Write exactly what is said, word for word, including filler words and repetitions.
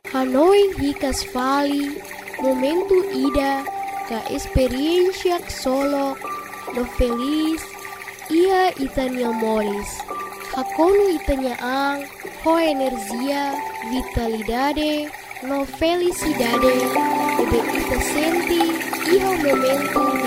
Hanoi hikas fali, momento ida, ka experiencia solo, no feliz, ia itania moris. Hakonu itania ang, ho energia, vitalidade, no felicidade, ebe ita senti, ia momento